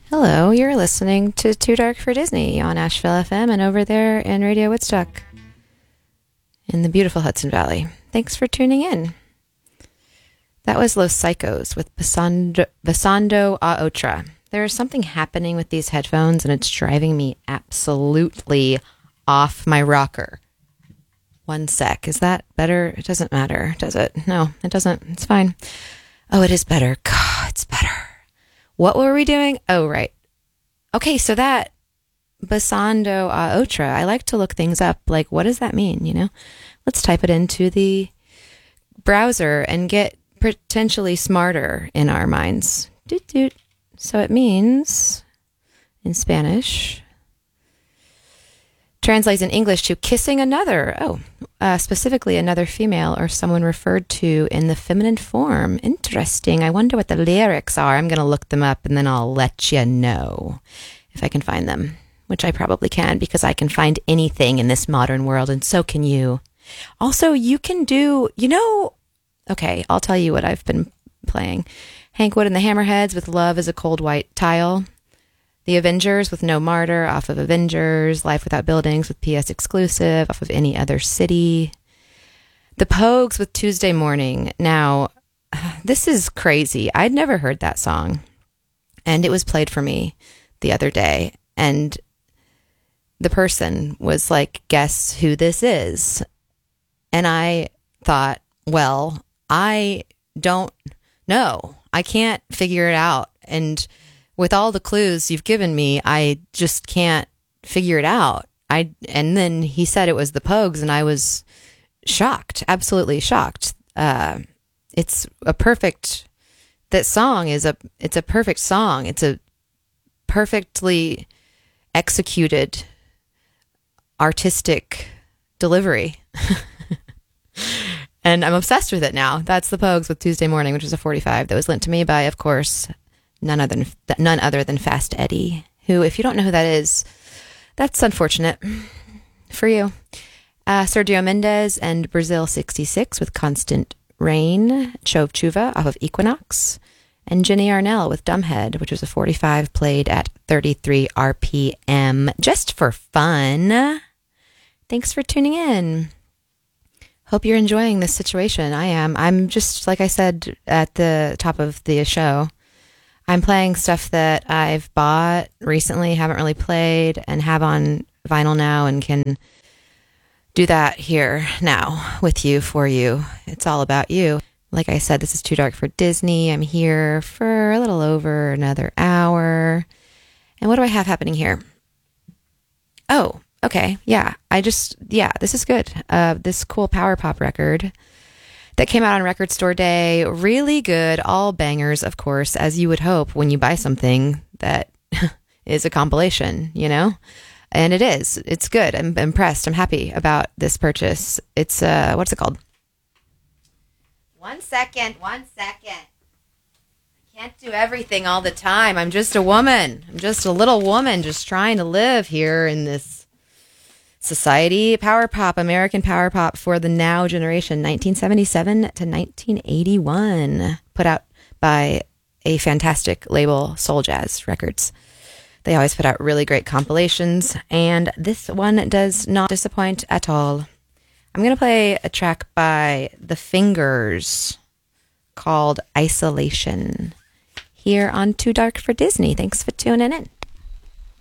Hello, you're listening to Too Dark for Disney on Asheville FM and over there in Radio Woodstock in the beautiful Hudson Valley. Thanks for tuning in. That was Los Psychos with Pasando a Otra. There is something happening with these headphones and it's driving me absolutely off my rocker. One sec. Is that better? It doesn't matter, does it? No, it doesn't. It's fine. Oh, it is better. God, it's better. What were we doing? Oh, right. Okay, so that Pasando a Otra, I like to look things up. Like, what does that mean, you know? Let's type it into the browser and get potentially smarter in our minds. Doot, doot. So it means, in Spanish, translates in English to kissing another. Specifically another female or someone referred to in the feminine form. Interesting. I wonder what the lyrics are. I'm going to look them up and then I'll let you know if I can find them, which I probably can because I can find anything in this modern world and so can you. Also, you can do, okay, I'll tell you what I've been playing. Hank Wood and the Hammerheads with Love is a Cold White Tile. The Avengers with No Martyr off of Avengers. Life Without Buildings with PS Exclusive off of Any Other City. The Pogues with Tuesday Morning. Now, this is crazy. I'd never heard that song. And it was played for me the other day. And the person was like, guess who this is? And I thought, well, I don't know. I can't figure it out. And with all the clues you've given me, I just can't figure it out. And then he said it was the Pogues, and I was shocked, absolutely shocked. It's a perfect. That song it's a perfect song. It's a perfectly executed artistic delivery. And I'm obsessed with it now. That's the Pogues with Tuesday Morning, which is a 45 that was lent to me by, of course, none other than Fast Eddie, who, if you don't know who that is, that's unfortunate for you. Sergio Mendes and Brazil 66 with Constant Rain, Chove Chuva off of Equinox, and Jenny Arnell with Dumbhead, which was a 45 played at 33 RPM, just for fun. Thanks for tuning in. Hope you're enjoying this situation. I am. I'm just, like I said at the top of the show, I'm playing stuff that I've bought recently, haven't really played, and have on vinyl now and can do that here now with you, for you. It's all about you. Like I said, this is Too Dark for Disney. I'm here for a little over another hour. And what do I have happening here? Oh, okay. Yeah, this is good. This cool power pop record that came out on Record Store Day. Really good. All bangers, of course, as you would hope when you buy something that is a compilation, And it is. It's good. I'm impressed. I'm happy about this purchase. It's, what's it called? One second. I can't do everything all the time. I'm just a woman. I'm just a little woman just trying to live here in this society. Power pop, American power pop for the now generation, 1977 to 1981, put out by a fantastic label, Soul Jazz Records. They always put out really great compilations, and this one does not disappoint at all. I'm going to play a track by The Fingers called Isolation here on Too Dark for Disney. Thanks for tuning in.